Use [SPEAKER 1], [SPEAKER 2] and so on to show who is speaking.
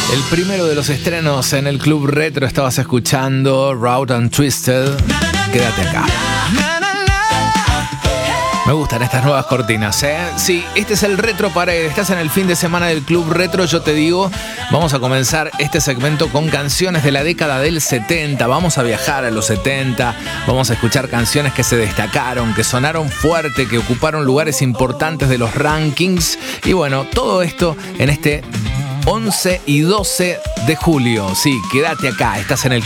[SPEAKER 1] El primero de los estrenos en el Club Retro. Estabas escuchando Route and Twisted. Quédate acá. Me gustan estas nuevas cortinas, ¿eh? Sí, este es el Retro Parade. Estás en el fin de semana del Club Retro. Yo te digo, vamos a comenzar este segmento con canciones de la década del 70. Vamos a viajar a los 70. Vamos a escuchar canciones que se destacaron, que sonaron fuerte, que ocuparon lugares importantes de los rankings. Y bueno, todo esto en este 11 y 12 de julio. Sí, quédate acá. Estás en el